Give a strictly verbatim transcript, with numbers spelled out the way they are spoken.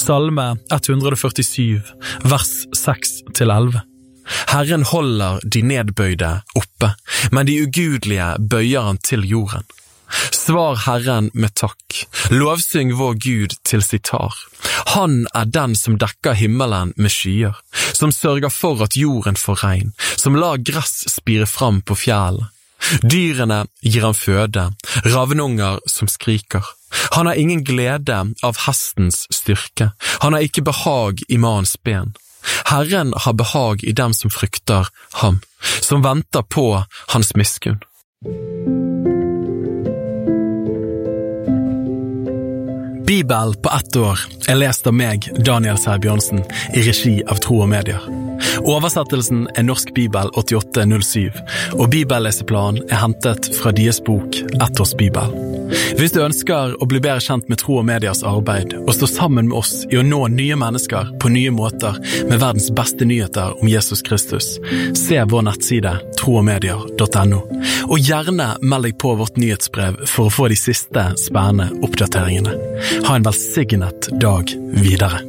Salme ett hundre førtisju, vers seks til elleve. Herren holder de nedbøyde oppe, men de ugudelige bøyer han til jorden. Svar Herren med takk, lovsyng vår Gud til sitar. Han er den som dekker himmelen med skyer, som sørger for at jorden får regn, som lar gress spire fram på fjellet. Dyrene gir han føde, ravnunger som skriker. Han har ingen glede av hestens styrke, han har ikke behag i mannens ben. Herren har behag i dem som frykter ham, som venter på hans miskunn. Bibel på ett år er lest av meg, Daniel Sæbjørnsen, i regi av Tro og Medier. Oversettelsen er Norsk Bibel åttiåtte null syv, og bibelleseplan er hentet fra deres bok Ett års Bibel. Hvis du ønsker å bli bedre kjent med Tro og Medias arbeid, og stå sammen med oss i å nå nye mennesker på nye måter med verdens beste nyheter om Jesus Kristus, se vår nettside tro og medier punktum no, og gjerne meld deg på vårt nyhetsbrev for å få de siste spennende oppdateringene. Ha en velsignet dag videre.